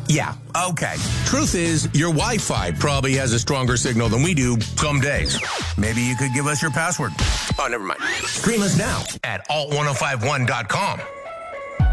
Yeah, okay. Truth is, your Wi-Fi probably has a stronger signal than we do some days. Maybe you could give us your password. Oh, never mind. Stream us now at alt1051.com.